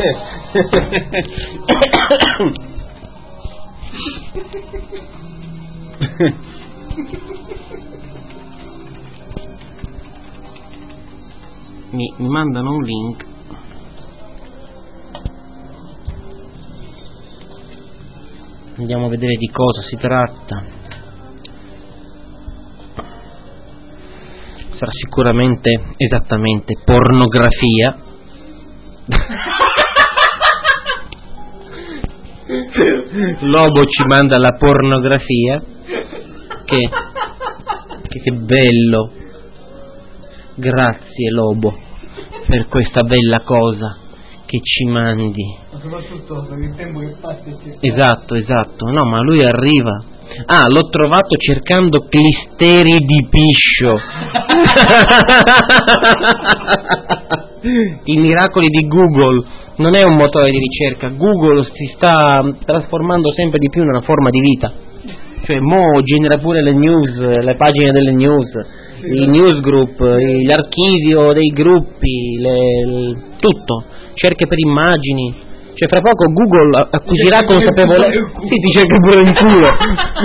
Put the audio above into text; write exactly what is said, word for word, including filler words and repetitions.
mi, mi mandano un link. Andiamo a vedere di cosa si tratta. Sarà sicuramente esattamente pornografia. Lobo ci manda la pornografia. Che, che, che bello. Grazie Lobo per questa bella cosa che ci mandi. Ma soprattutto per il tempo che passa. Esatto, esatto. No, ma lui arriva. Ah, l'ho trovato cercando clisteri di piscio. I miracoli di Google. Non è un motore di ricerca. Google si sta trasformando sempre di più in una forma di vita. Cioè, mo genera pure le news, le pagine delle news, i newsgroup, l'archivio dei gruppi, le, le, tutto. Cerche per immagini. Cioè, fra poco Google acquisirà consapevolezza. Sì, ti cerca pure in culo.